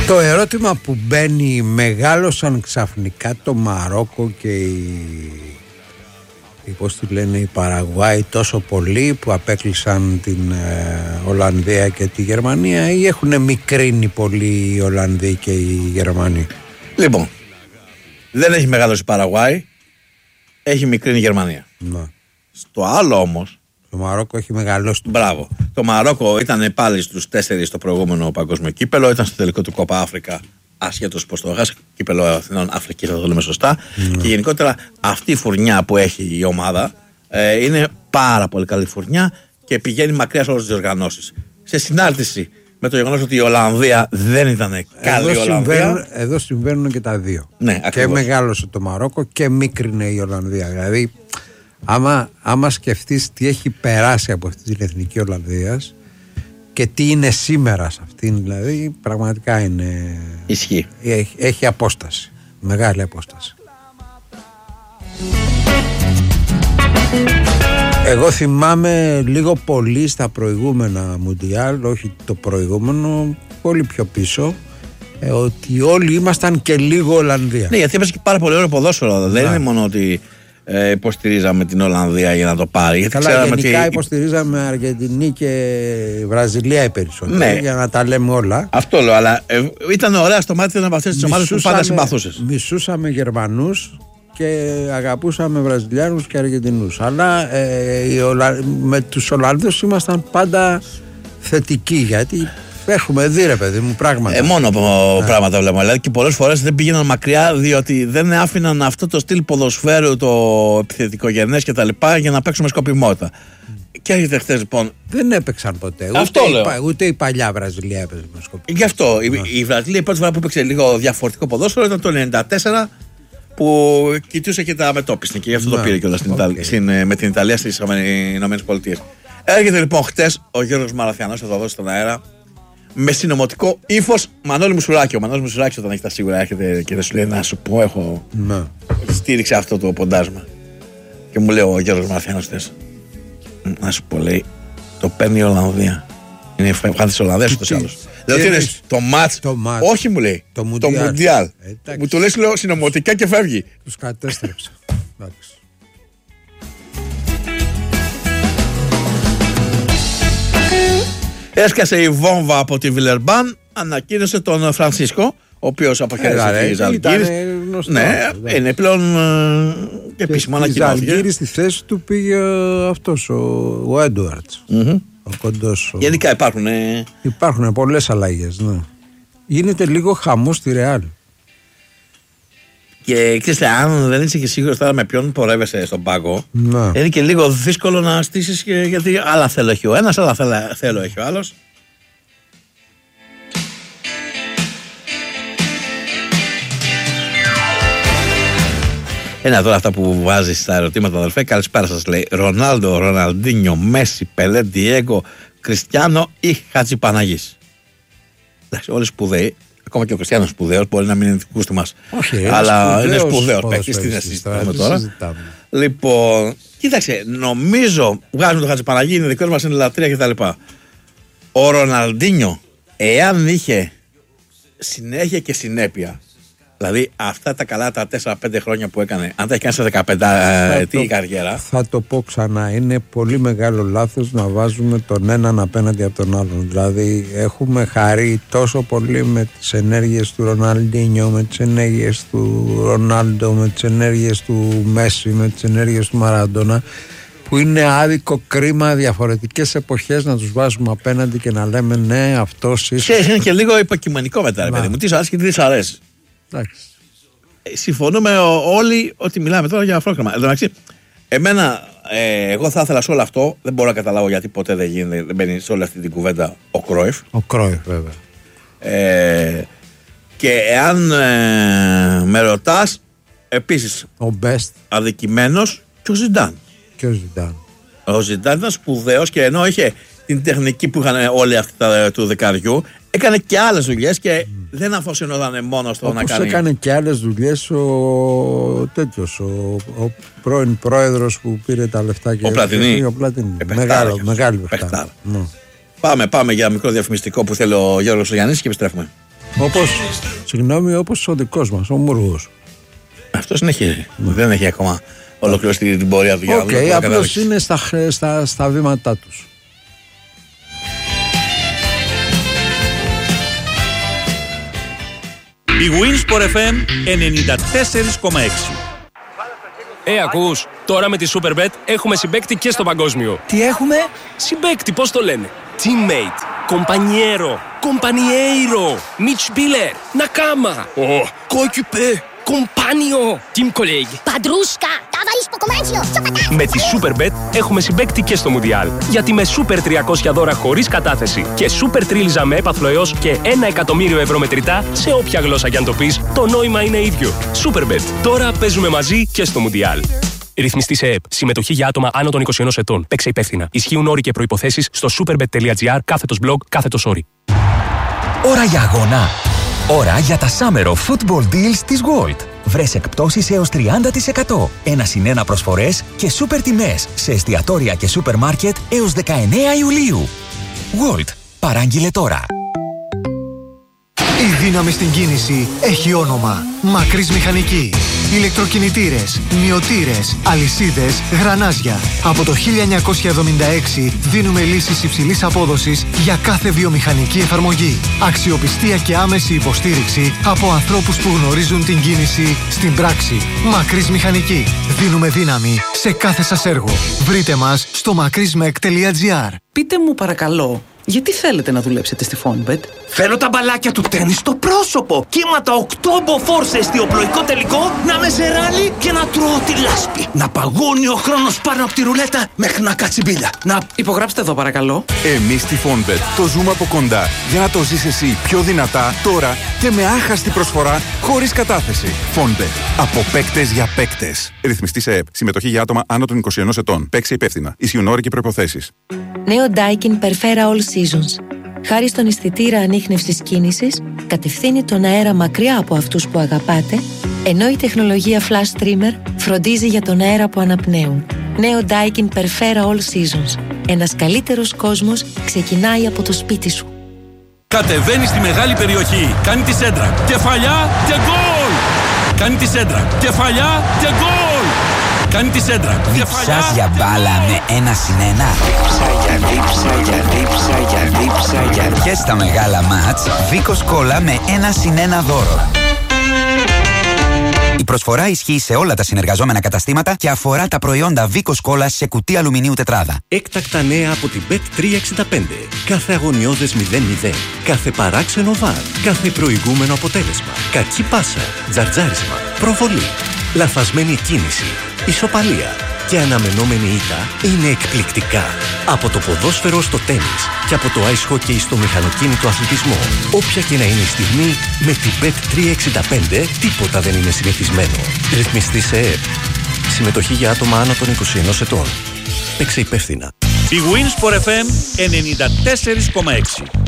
Το ερώτημα που μπαίνει, μεγάλωσαν ξαφνικά το Μαρόκο και η Παραγουάη τόσο πολύ που απέκλεισαν την Ολλανδία και τη Γερμανία, ή έχουν μικρύνει πολύ οι Ολλανδοί και οι Γερμανοί? Λοιπόν, δεν έχει μεγάλωση η Παραγουάη, έχει μικρύνει η Γερμανία. Να. Στο άλλο όμως, το Μαρόκο έχει μεγαλώσει. Μπράβο. Το Μαρόκο ήταν πάλι στους 4 στο προηγούμενο παγκόσμιο κύπελο, ήταν στο τελικό του Κόπα Αφρικα, ασχέτως πως το έχασε, κύπελο Αθηνών Αφρική, θα το λέμε σωστά. Και γενικότερα αυτή η φουρνιά που έχει η ομάδα είναι πάρα πολύ καλή φουρνιά και πηγαίνει μακριά σε όλες τις διοργανώσεις. Σε συνάρτηση με το γεγονός ότι η Ολλανδία δεν ήταν καλή Ολλανδία. Εδώ συμβαίνουν και τα δύο. Ναι, και μεγάλωσε το Μαρόκο και μίκρινε η Ολλανδία. Δηλαδή, άμα σκεφτείς τι έχει περάσει από αυτή την εθνική Ολλανδίας και τι είναι σήμερα σε αυτήν, δηλαδή πραγματικά είναι... Ισχύει. Έχει απόσταση, μεγάλη απόσταση. Εγώ θυμάμαι λίγο πολύ στα προηγούμενα Μουντιάλ, όχι το προηγούμενο, πολύ πιο πίσω, ότι όλοι ήμασταν και λίγο Ολλανδία. Ναι, γιατί έπαιζε και πάρα πολύ ωραίο ποδόσφαιρο. Δεν είναι μόνο ότι υποστηρίζαμε την Ολλανδία για να το πάρει. Γιατί καλά, γενικά υποστηρίζαμε Αργεντινή και Βραζιλία οι περισσότεροι, ναι, για να τα λέμε όλα. Αυτό λέω, αλλά ήταν ωραία στο μάτι από αυτές τις ομάδες που πάντα συμπαθούσες. Μισούσαμε Γερμανούς και αγαπούσαμε Βραζιλιάνους και Αργεντινούς. Αλλά με τους Ολλανδούς ήμασταν πάντα θετικοί, γιατί έχουμε δει, ρε παιδί μου, πράγματα. Μόνο πράγματα βλέπουμε. Δηλαδή και πολλές φορές δεν πήγαιναν μακριά, διότι δεν άφηναν αυτό το στυλ ποδοσφαίρου, το επιθετικογενές και τα λοιπά, για να παίξουν με σκοπιμότητα. Και έρχεται χθες λοιπόν. Δεν έπαιξαν ποτέ. Ούτε η παλιά Βραζιλία έπαιζε με σκοπιμότητα. Γι' αυτό η Βραζιλία η πρώτη φορά που έπαιξε λίγο διαφορετικό ποδόσφαιρο ήταν το 1994, που κοιτούσε και τα μετώπιστη και γι' αυτό το πήρε κιόλας με την Ιταλία στις ΗΠΑ. Έρχεται λοιπόν χτες ο Γιώργος Μαραθιανός, θα το δώσει στον αέρα, με συνωμοτικό ύφος Μανώλη Μουσουράκη. Ο Μανώλης Μουσουράκης όταν έχει τα σίγουρα έρχεται και δεν σου λέει να σου πω, έχω στήριξε αυτό το ποντάσμα. Και μου λέει ο Γιώργος Μαραθιανός χτες, να σου πω, λέει, το παίρνει η Ολλανδία. Είναι ευχάριστη της Ολλανδίας ούτως ή άλλως. Δηλαδή ότι είναι το μάτς, όχι μου λέει, το Μουντιάλ. Μου το λες, λέω, συνωμοτικά και φεύγει. Τους κατέστρεψα. Έσκασε η βόμβα από τη Βιλερμπάν, ανακοίνωσε τον Φρανσίσκο, ο οποίος αποχαιρέτησε τη Ζαλγκίρις. Ναι, είναι πλέον και επίσημα ανακοινώθηκε. Στη Ζαλγκίρις στη θέση του πήγε αυτός, ο Έντουαρτς. Ο κοντός. Γενικά υπάρχουν πολλές αλλαγές, ναι. Γίνεται λίγο χαμός στη Ρεάλ. Και ξέρετε, αν δεν είσαι και σίγουρος τώρα με ποιον πορεύεσαι στον πάγκο, είναι και λίγο δύσκολο να στήσεις, γιατί άλλα θέλω έχει ο ένας, άλλα θέλω έχει ο άλλος. Τώρα αυτά που βάζεις στα ερωτήματα, αδελφέ. Καλησπέρα σας, λέει. Ρονάλντο, Ροναλντίνιο, Μέση, Πελέ, Ντιέγκο, Κριστιάνο ή Χατζηπαναγής? Εντάξει, όλοι σπουδαίοι. Ακόμα και ο Κριστιάνος σπουδαίος, μπορεί να μην είναι δικούς του μας. Αλλά είναι σπουδαίος. Παίκτης, τι να συζητάμε τώρα. Λοιπόν, κοίταξε, νομίζω βγάζουμε το Χατζηπαναγή, είναι δικός μας, είναι λατρεία κτλ. Ο Ροναλντίνιο, εάν είχε συνέχεια και συνέπεια, δηλαδή αυτά τα καλά τα 4-5 χρόνια που έκανε, αν τα έχει κάνει σε 15 ετή καριέρα. Θα το πω ξανά, είναι πολύ μεγάλο λάθος να βάζουμε τον έναν απέναντι από τον άλλον. Δηλαδή έχουμε χαρεί τόσο πολύ με τις ενέργειες του Ροναλντίνιο, με τις ενέργειες του Ρονάλντο, με τις ενέργειες του Μέση, με τις ενέργειες του Μαραντόνα, που είναι άδικο κρίμα διαφορετικές εποχές να τους βάζουμε απέναντι και να λέμε ναι, αυτός είναι και λίγο υποκειμενικό μετά, ρε παιδί μου. Τι σου αρέσει και τι σου αρέσει. Εντάξει. Συμφωνούμε όλοι ότι μιλάμε τώρα για αφρόκραμα. Εντάξει, εγώ θα ήθελα σε όλο αυτό, δεν μπορώ να καταλάβω γιατί ποτέ δεν μπαίνει σε όλη αυτή την κουβέντα ο Κρόιφ. Ο Κρόιφ, βέβαια. Και εάν με ρωτάς, επίσης ο Μπεστ αδικημένος και ο Ζιντάν. Ο Ζιντάν ήταν σπουδαίος και ενώ είχε την τεχνική που είχαν όλοι αυτά του δεκαριού, έκανε και άλλες δουλειές και δεν αφοσιωνόταν μόνο στο να κάνει. Έκανε και άλλες δουλειές ο πρώην πρόεδρος που πήρε τα λεφτά και ο Πλατινί. Μεγάλη παιχτάρα. Πάμε για μικρό διαφημιστικό που θέλει ο Γιώργος Γιάννης και επιστρέφουμε. Όπως ο δικός μας, ο Μούργος. Αυτός δεν έχει ακόμα ολοκληρώσει την πορεία του. Απλώς είναι στα βήματά τους. Η Winsport FM 94,6. Ακούς, τώρα με τη Superbet έχουμε συμπαίκτη και στο παγκόσμιο. Τι έχουμε? Συμπαίκτη, πώς το λένε? Teammate, compañero, compañeiro, Mitspieler, Nakama, coéquipier, compagnon, team colleague. Padrúshka, dawaj spokojnie, co Με τη Superbet έχουμε συμπαίκτη και στο Μουντιάλ. Γιατί με Super 300 δώρα χωρίς κατάθεση και Super Τρίλιζα με έπαθλο έως και 1.000.000 ευρώ μετρητά σε όποια γλώσσα κι αν το πεις, το νόημα είναι ίδιο. Superbet. Τώρα παίζουμε μαζί και στο Μουντιάλ. Ρυθμιστή σε ΕΕΠ. Συμμετοχή για άτομα άνω των 21 ετών. Παίξε υπεύθυνα. Ισχύουν όροι και προϋποθέσεις στο superbet.gr/blog/όροι. Ώρα για αγώνα. Ώρα για τα Summer of Football Deals της Gold. Βρες εκπτώσεις έως 30%. 1+1 προσφορές και σούπερ τιμές σε εστιατόρια και σούπερ μάρκετ έως 19 Ιουλίου. Gold. Παράγγειλε τώρα. Η δύναμη στην κίνηση έχει όνομα. Μακρύς Μηχανική. Ηλεκτροκινητήρες, μυωτήρες, αλυσίδες, γρανάζια. Από το 1976 δίνουμε λύσεις υψηλής απόδοσης για κάθε βιομηχανική εφαρμογή. Αξιοπιστία και άμεση υποστήριξη από ανθρώπους που γνωρίζουν την κίνηση στην πράξη. Μακρύς Μηχανική. Δίνουμε δύναμη σε κάθε σας έργο. Βρείτε μας στο makrismek.gr. Πείτε μου παρακαλώ, γιατί θέλετε να δουλέψετε στη Fonbet? Θέλω τα μπαλάκια του τέννις στο πρόσωπο. Κύματα 8 μποφόρ σε εστιοπλοϊκό τελικό, να με σε ράλι και να τρώω τη λάσπη. Να παγώνει ο χρόνος πάνω από τη ρουλέτα μέχρι να κάτσει μπίλια. Να υπογράψτε εδώ παρακαλώ. Εμείς στη Fonbet το ζούμε από κοντά για να το ζεις εσύ πιο δυνατά τώρα και με άχαστη προσφορά χωρίς κατάθεση. Fonbet. Από παίκτες για παίκτες. Ρυθμιστή σε ΕΕΠ. Συμμετοχή για άτομα άνω των 21 ετών. Παίξε υπεύθυνα. Ισχύουν όροι και προϋποθέσεις. Νέο Daikin Perfera All Seasons. Χάρη στον αισθητήρα ανίχνευσης κίνησης, κατευθύνει τον αέρα μακριά από αυτούς που αγαπάτε, ενώ η τεχνολογία Flash Trimmer φροντίζει για τον αέρα που αναπνέουν. Νέο Daikin Perfera All Seasons. Ένας καλύτερος κόσμος ξεκινάει από το σπίτι σου. Κατεβαίνει στη μεγάλη περιοχή. Κάνει τη σέντρα. Κεφαλιά και γκολ! Κάνει τη σέντρα. Κεφαλιά και γκολ! Κάνει τη σέντρα. Διψάς για μπάλα με 1+1. Διψά. Και στα μεγάλα μάτς, Βίκος Κόλλα με 1+1 δώρο. Η προσφορά ισχύει σε όλα τα συνεργαζόμενα καταστήματα και αφορά τα προϊόντα Βίκος Κόλλα σε κουτί αλουμινίου τετράδα. Έκτακτα νέα από την Bet365. Κάθε αγωνιώδες 0-0. Κάθε παράξενο βαρ. Κάθε προηγούμενο αποτέλεσμα. Κακή πάσα. Τζαρτζάρισμα. Προβολή. Λαθασμένη κίνηση. Ισοπαλία και αναμενόμενη ήττα είναι εκπληκτικά. Από το ποδόσφαιρο στο τένις και από το ice hockey στο μηχανοκίνητο αθλητισμό. Όποια και να είναι η στιγμή, με την Bet365 τίποτα δεν είναι συνηθισμένο. Ρυθμιστή σε ΕΕΠ. Συμμετοχή για άτομα άνω των 21 ετών. Παίξε υπεύθυνα. Η Winsport FM 94,6.